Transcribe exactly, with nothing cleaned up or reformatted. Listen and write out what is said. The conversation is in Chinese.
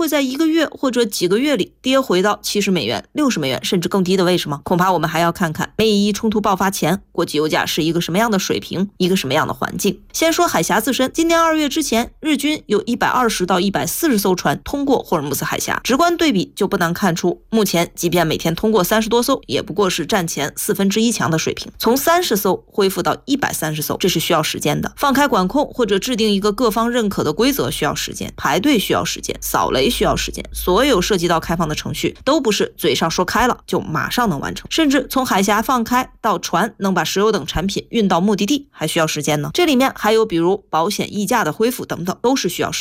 会在一个月或者几个月里跌回到七十美元、六十美元甚至更低的位置吗？恐怕我们还要看看美伊冲突爆发前国际油价是一个什么样的水平，一个什么样的环境。先说海峡自身，今年二月之前，日均有一百二十到一百四十艘船通过霍尔木兹海峡，直观对比就不难看出，目前即便每天通过三十多艘，也不过是战前四分之一强的水平。从三十艘恢复到一百三十艘，这是需要时间的。放开管控或者制定一个各方认可的规则需要时间，排队需要时间，扫雷需要时间，所有涉及到开放的程序都不是嘴上说开了就马上能完成，甚至从海峡放开到船能把石油等产品运到目的地还需要时间呢。这里面还有比如保险溢价的恢复等等，都是需要时间